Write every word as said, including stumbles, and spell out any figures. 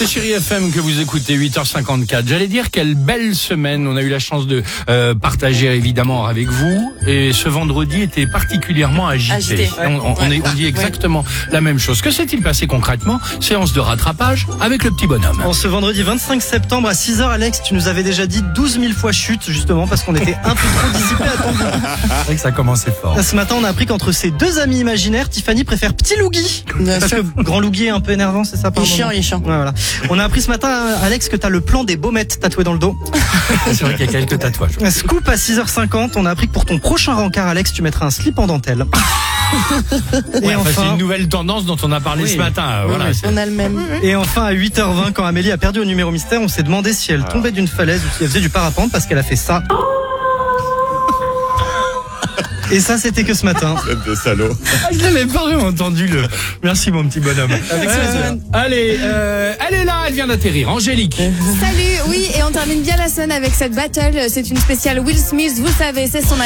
C'est Chérie F M que vous écoutez, huit heures cinquante-quatre. J'allais dire quelle belle semaine on a eu la chance de euh, partager évidemment avec vous. Et ce vendredi était particulièrement agité. Agité, ouais. On, on, on, est, on dit exactement ouais. la même chose. Que s'est-il passé concrètement? Séance de rattrapage avec le petit bonhomme. En ce vendredi vingt-cinq septembre à six heures, Alex, tu nous avais déjà dit douze mille fois chute, justement, parce qu'on était un peu trop dissipés à ton goût. C'est vrai que ça commençait fort. Ce matin, on a appris qu'entre ses deux amis imaginaires, Tiffany préfère Petit Lougui. Bien Parce sûr. que Grand Lougui est un peu énervant, c'est ça? Il est chiant, il est chiant. Ouais, voilà. On a appris ce matin, Alex, que t'as le plan des baumettes tatoué dans le dos. C'est vrai qu'il y a quelques tatouages. Scoop à six heures cinquante, on a appris que pour ton prochain rencard, Alex, tu mettras un slip en dentelle. Et ouais, enfin, c'est une nouvelle tendance dont on a parlé oui. ce matin. Oui, voilà, oui. c'est... On a le même. Et enfin, à huit heures vingt, quand Amélie a perdu au numéro mystère, on s'est demandé si elle tombait d'une falaise ou si elle faisait du parapente parce qu'elle a fait ça. Et ça, c'était que ce matin. Des salauds. Ah, je l'avais pas vraiment entendu le. Merci mon petit bonhomme. Avec Euh, allez, euh, elle est là, elle vient d'atterrir. Angélique. Salut, oui, et on termine bien la scène avec cette battle. C'est une spéciale Will Smith, vous savez, c'est son